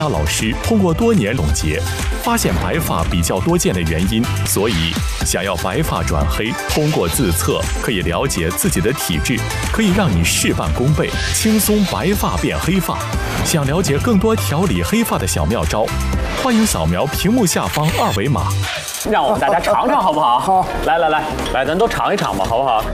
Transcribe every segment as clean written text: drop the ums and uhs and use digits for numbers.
老师通过多年总结，发现白发比较多见的原因，所以想要白发转黑，通过自测可以了解自己的体质，可以让你事半功倍，轻松白发变黑发。想了解更多调理黑发的小妙招，欢迎扫描屏幕下方2维码。 让我们大家尝尝好不好？ 好， 来，咱都尝一尝吧，好不好？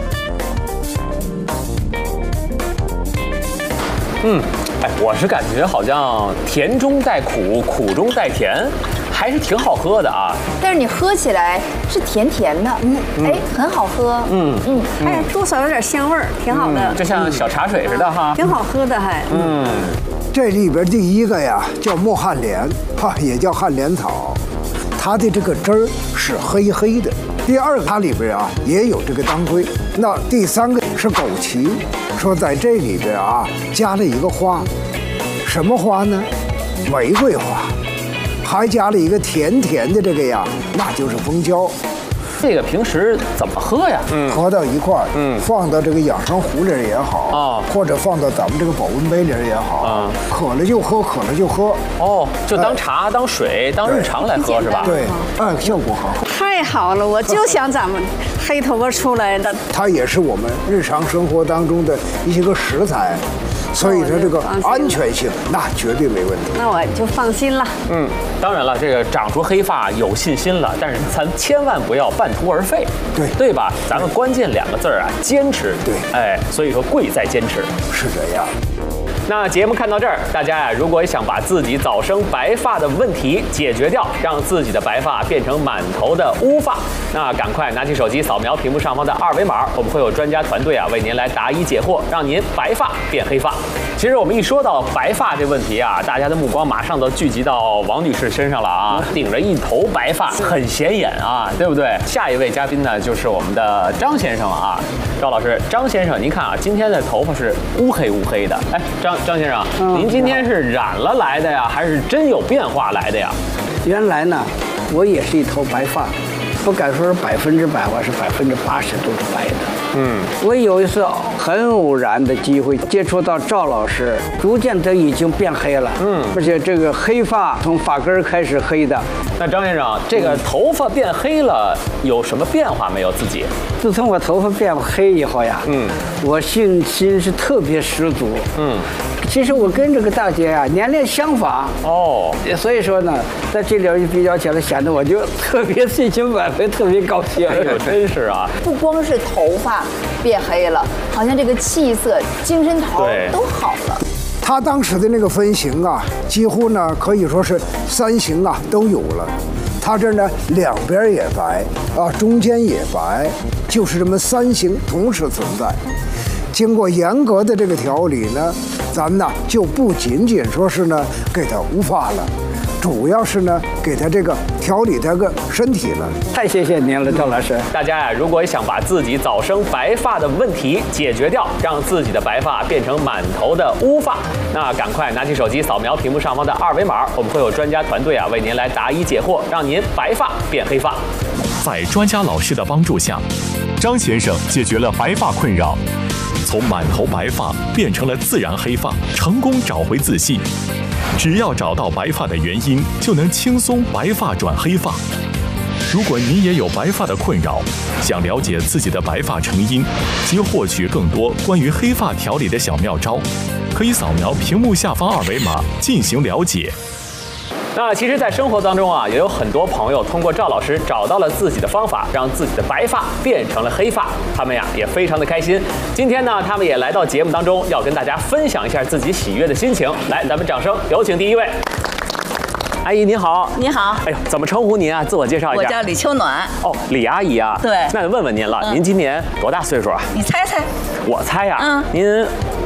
我是感觉好像甜中带苦，苦中带甜，还是挺好喝的啊。 但是你喝起来是甜甜的，很好喝。 哎，多少有点香味儿，挺好的。 就像小茶水似的哈， 挺好喝的还。 这里边第一个呀叫墨旱莲，也叫旱莲草，它的这个汁儿是黑黑的。第二个它里边啊也有这个当归。那第三个是枸杞，说在这里边啊加了一个花，什么花呢？玫瑰花，还加了一个甜甜的这个呀，那就是蜂胶。 这个平时怎么喝呀？ 合到一块儿，放到这个养生壶里也好，或者放到咱们这个保温杯里也好，渴了就喝，渴了就喝。 哦，就当茶、当水、当日常来喝是吧？ 对，效果很好。 太好了，我就想咱们黑头发出来的。 它也是我们日常生活当中的一些个食材。所以说这个安全性那绝对没问题， 那我就放心了。 当然了，这个长出黑发有信心了，但是咱千万不要半途而废，对吧？咱们关键2个字啊，坚持。对，所以说贵在坚持， 是这样。 那节目看到这儿，大家呀，如果想把自己早生白发的问题解决掉，让自己的白发变成满头的乌发，那赶快拿起手机扫描屏幕上方的2维码，我们会有专家团队啊为您来答疑解惑，让您白发变黑发。其实我们一说到白发这问题啊，大家的目光马上都聚集到王女士身上了啊，顶着一头白发，很显眼啊，对不对？下一位嘉宾呢，就是我们的张先生啊，赵老师，张先生，您看啊，今天的头发是乌黑乌黑的，哎，张先生，您今天是染了来的呀，还是真有变化来的呀？ 原来呢，我也是一头白发，不敢说是100%，我是80%都是白的。我有一次很偶然的机会接触到赵老师，逐渐他已经变黑了。而且这个黑发从发根开始黑的。 那张先生，这个头发变黑了，有什么变化没有？自己？ 自从我头发变黑以后呀，我信心是特别十足。其实我跟这个大姐啊年龄相仿所以说呢，在这里一比较起来，显得我就特别信心满分，特别高兴。 真是啊！ 不光是头发变黑了，好像这个气色、精神头都好了。 他当时的那个分型啊，几乎呢可以说是3型啊都有了。他这呢2边也白啊，中间也白，就是这么3型同时存在。经过严格的这个调理呢，咱们呢就不仅仅说是呢给他乌发了，主要是呢给他这个调理这个身体了。 太谢谢您了，赵老师。 大家呀，如果想把自己早生白发的问题解决掉，让自己的白发变成满头的乌发，那赶快拿起手机扫描屏幕上方的2维码，我们会有专家团队啊为您来答疑解惑，让您白发变黑发。 在专家老师的帮助下，张先生解决了白发困扰，从满头白发变成了自然黑发，成功找回自信。只要找到白发的原因，就能轻松白发转黑发。如果你也有白发的困扰，想了解自己的白发成因及获取更多关于黑发调理的小妙招，可以扫描屏幕下方2维码进行了解。 那其实，在生活当中啊，也有很多朋友通过赵老师找到了自己的方法，让自己的白发变成了黑发。他们呀也非常的开心。今天呢，他们也来到节目当中，要跟大家分享一下自己喜悦的心情。来，咱们掌声有请第一位。阿姨您好。 你好。 哎呦，怎么称呼您啊？自我介绍一下。 我叫李秋暖。 哦，李阿姨啊。 对。 那问问您了，您今年多大岁数啊？ 你猜猜。 我猜呀。您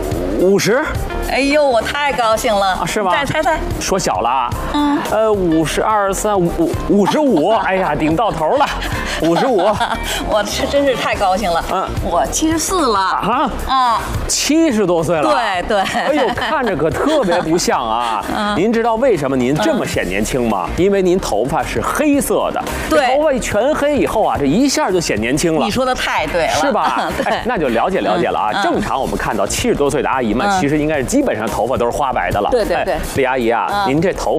50。 哎呦，我太高兴了啊！是吗？ 再猜猜， 说小了啊。52、3、55，哎呀，顶到头了，55。 我真是太高兴了。我74了 70多岁了。 对对。 哎呦，看着可特别不像啊。您知道为什么您这么显年轻吗？因为您头发是黑色的。 对。 头发全黑以后啊，这一下就显年轻了。 你说的太对了。 是吧？ 对。 那就了解了解了啊。正常我们看到70多岁的阿姨们，其实应该是基本上头发都是花白的了。 对对对。 李阿姨啊，您这头